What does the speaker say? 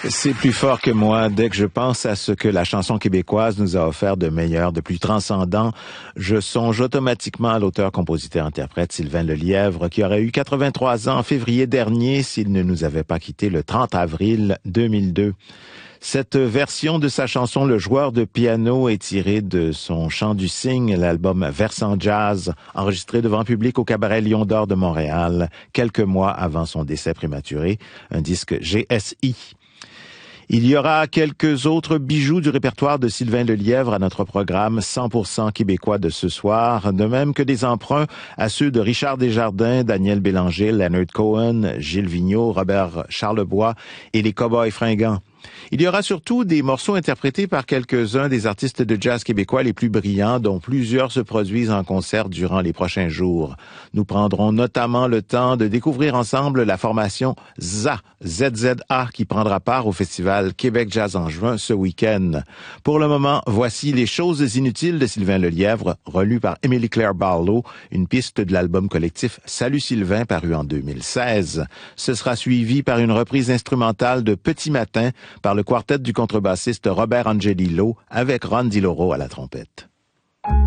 C'est plus fort que moi. Dès que je pense à ce que la chanson québécoise nous a offert de meilleur, de plus transcendant, je songe automatiquement à l'auteur-compositeur-interprète Sylvain Lelièvre, qui aurait eu 83 ans en février dernier s'il ne nous avait pas quittés le 30 avril 2002. Cette version de sa chanson Le joueur de piano est tirée de son Chant du cygne, l'album Versant Jazz, enregistré devant public au Cabaret Lion d'Or de Montréal, quelques mois avant son décès prématuré, un disque GSI. Il y aura quelques autres bijoux du répertoire de Sylvain Lelièvre à notre programme 100% québécois de ce soir, de même que des emprunts à ceux de Richard Desjardins, Daniel Bélanger, Leonard Cohen, Gilles Vigneault, Robert Charlebois et les Cowboys fringants. Il y aura surtout des morceaux interprétés par quelques-uns des artistes de jazz québécois les plus brillants, dont plusieurs se produisent en concert durant les prochains jours. Nous prendrons notamment le temps de découvrir ensemble la formation ZZA, qui prendra part au festival Québec Jazz en juin ce week-end. Pour le moment, voici Les choses inutiles de Sylvain Lelièvre, relu par Émilie-Claire Barlow, une piste de l'album collectif Salut Sylvain, paru en 2016. Ce sera suivi par une reprise instrumentale de Petit Matin par le quartet du contrebassiste Robert Angelillo avec Ron Di Loro à la trompette.